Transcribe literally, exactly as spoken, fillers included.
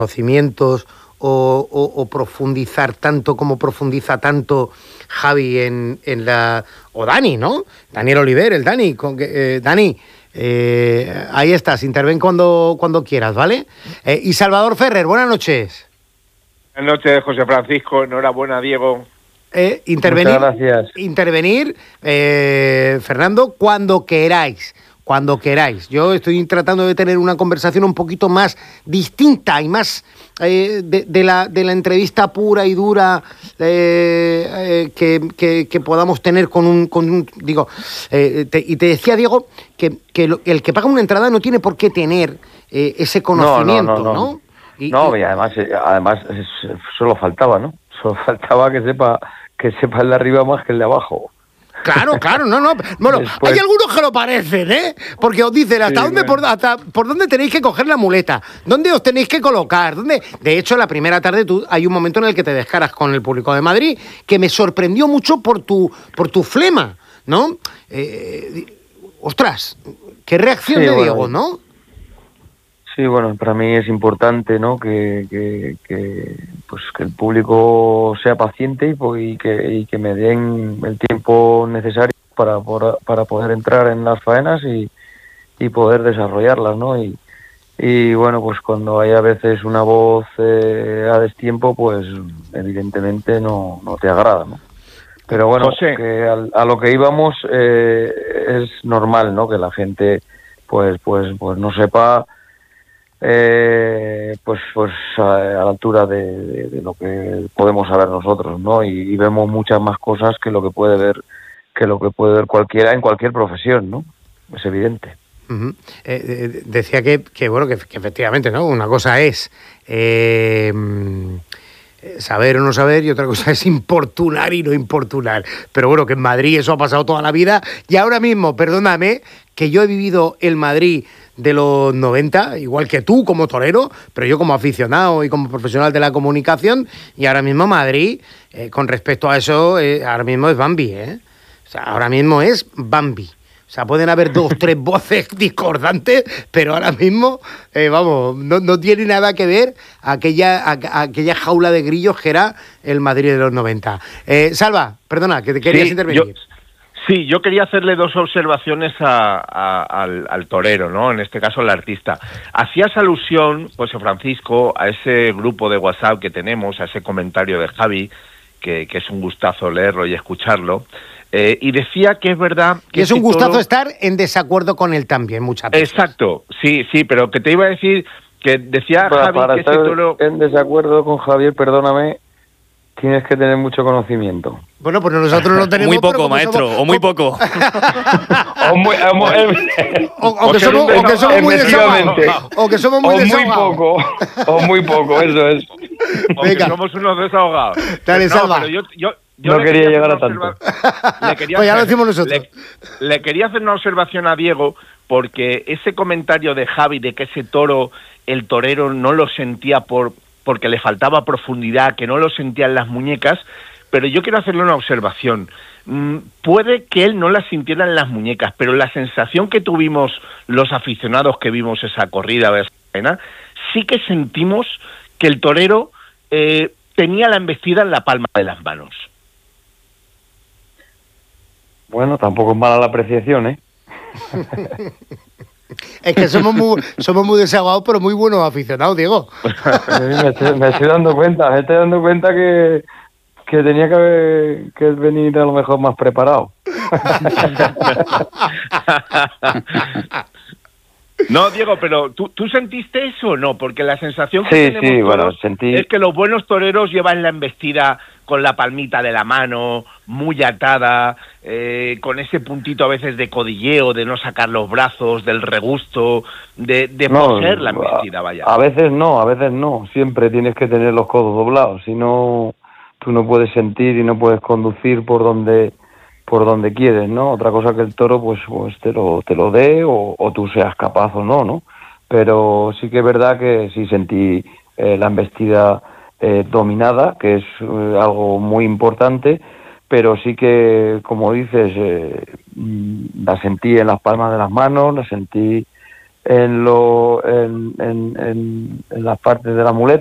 conocimientos o, o, o profundizar tanto como profundiza tanto Javi en, en la... o Dani, ¿no? Daniel Oliver, el Dani. Con que, eh, Dani, eh, ahí estás, interven cuando, cuando quieras, ¿vale? Eh, y Salvador Ferrer, buenas noches. Buenas noches, José Francisco. Enhorabuena, Diego. Eh, intervenir, Muchas gracias. intervenir eh, Fernando, cuando queráis. Cuando queráis. Yo estoy tratando de tener una conversación un poquito más distinta y más eh, de, de, la, de la entrevista pura y dura eh, eh, que, que, que podamos tener con un... Con un digo, eh, te, y te decía, Diego, que, que lo, el que paga una entrada no tiene por qué tener eh, ese conocimiento, ¿no? No, no, no, ¿no? no. Y, no, y, y además, además es, solo faltaba, ¿no? Solo faltaba que sepa, que sepa el de arriba más que el de abajo. Claro, claro, no, no. Bueno, Después... hay algunos que lo parecen, ¿eh? Porque os dicen hasta sí, dónde, bueno. por, hasta por dónde tenéis que coger la muleta, dónde os tenéis que colocar, dónde. De hecho, la primera tarde tú hay un momento en el que te descaras con el público de Madrid que me sorprendió mucho por tu por tu flema, ¿no? Eh, ostras, qué reacción sí, de bueno, Diego, ¿no? Sí, bueno, para mí es importante, ¿no? Que, que, que pues que el público sea paciente y, y que y que me den el tiempo necesario para para, para poder entrar en las faenas y, y poder desarrollarlas, ¿no? Y, y bueno, pues cuando hay a veces una voz eh, a destiempo, pues evidentemente no, no te agrada, ¿no? Pero bueno, José. que a, a lo que íbamos eh, es normal, ¿no? Que la gente pues pues pues no sepa eh, pues pues a, a la altura de, de, de lo que podemos saber nosotros, ¿no? Y, y vemos muchas más cosas que lo que puede ver que lo que puede ver cualquiera en cualquier profesión, ¿no? Es evidente. Uh-huh. eh, eh, decía que, que bueno que, que efectivamente, ¿no? Una cosa es eh, saber o no saber y otra cosa es importunar y no importunar. Pero bueno, que en Madrid eso ha pasado toda la vida y ahora mismo, perdóname, que yo he vivido el Madrid de los noventa, igual que tú como torero, pero yo como aficionado y como profesional de la comunicación, y ahora mismo Madrid, eh, con respecto a eso, eh, ahora mismo es Bambi, ¿eh? O sea, ahora mismo es Bambi. O sea, pueden haber dos, tres voces discordantes, pero ahora mismo, eh, vamos, no, no tiene nada que ver aquella, a, a, aquella jaula de grillos que era el Madrid de los noventa. Eh, Salva, perdona, que te querías sí, intervenir. Yo, sí, yo quería hacerle dos observaciones a, a, al, al torero, ¿no? En este caso, al artista. Hacías alusión, José Francisco, a ese grupo de WhatsApp que tenemos, a ese comentario de Javi, que, que es un gustazo leerlo y escucharlo. Eh, y decía que es verdad que y es un gustazo toro... estar en desacuerdo con él también muchas veces. Exacto, sí, sí, pero que te iba a decir que decía para, Javi para que estar ese toro... en desacuerdo con Javier, perdóname, tienes que tener mucho conocimiento. Bueno, pues nosotros lo tenemos. Muy poco, maestro, somos... o muy poco. o, muy, o, muy, o, o, que somos, o que somos muy desahogados. O que somos muy o desahogados. Muy poco, o muy poco, eso es. O que somos unos desahogados. Dale, no, Salva. Pero yo, yo, Yo no quería llegar a tanto. Le quería pues ya hacer, lo decimos nosotros. Le, le quería hacer una observación a Diego, porque ese comentario de Javi de que ese toro, el torero no lo sentía por porque le faltaba profundidad, que no lo sentía en las muñecas, pero yo quiero hacerle una observación. Mm, puede que él no la sintiera en las muñecas, pero la sensación que tuvimos los aficionados que vimos esa corrida, esa escena, sí que sentimos que el torero eh, tenía la embestida en la palma de las manos. Bueno, tampoco es mala la apreciación, ¿eh? Es que somos muy, somos muy desahogados, pero muy buenos aficionados, Diego. me, estoy, me estoy dando cuenta, me estoy dando cuenta que, que tenía que, haber, que venir a lo mejor más preparado. No, Diego, pero ¿tú, ¿tú sentiste eso o no? Porque la sensación que sí, tenemos sí, todos bueno, sentí... es que los buenos toreros llevan la embestida con la palmita de la mano, muy atada, eh, con ese puntito a veces de codilleo, de no sacar los brazos, del regusto, de, de no, poseer la embestida, vaya. A veces no, a veces no. Siempre tienes que tener los codos doblados, si no, tú no puedes sentir y no puedes conducir por donde por donde quieres, ¿no? Otra cosa que el toro, pues, pues te lo te lo dé o, o tú seas capaz o no, ¿no? Pero sí que es verdad que sí sentí eh, la embestida eh, dominada, que es eh, algo muy importante, pero sí que, como dices, eh, la sentí en las palmas de las manos, la sentí en, lo, en, en, en, en las partes de la muleta.